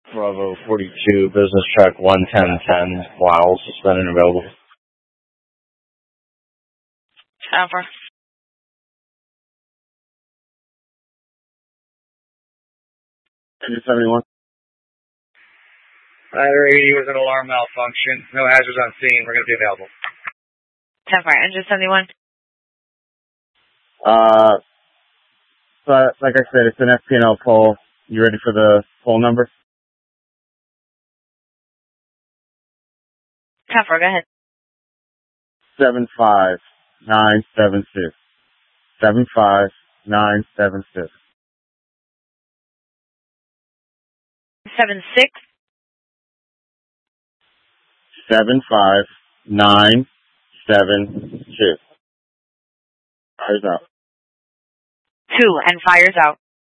Bravo 42, business check 11010, while suspended and available. 10-4. Engine 71. Either 80 was an alarm malfunction. No hazards on scene. We're going to be available. 10-4. Engine 71. So like I said, it's an FP&L poll. You ready for the poll number? 10-4. Go ahead. 75976. 75976. 76. 75972. Fires out. 2 and fires out.